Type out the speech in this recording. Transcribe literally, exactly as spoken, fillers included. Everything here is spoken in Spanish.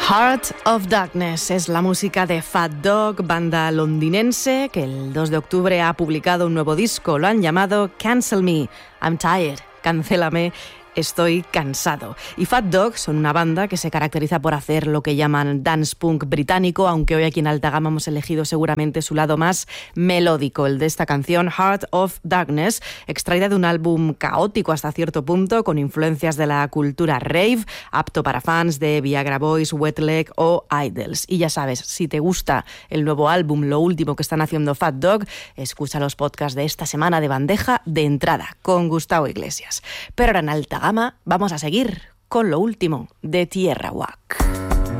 Heart of Darkness es la música de Fat Dog, banda londinense que el dos de octubre ha publicado un nuevo disco. Lo han llamado Cancel Me, I'm Tired, Cancélame, estoy cansado. Y Fat Dog son una banda que se caracteriza por hacer lo que llaman dance punk británico, aunque hoy aquí en Alta Gama hemos elegido seguramente su lado más melódico, el de esta canción Heart of Darkness, extraída de un álbum caótico hasta cierto punto, con influencias de la cultura rave, apto para fans de Viagra Boys, Wet Leg o Idols. Y ya sabes, si te gusta el nuevo álbum, lo último que están haciendo Fat Dog, escucha los podcasts de esta semana de bandeja de entrada con Gustavo Iglesias. Pero ahora en Alta Gama vamos a seguir con lo último de Tierra Whack.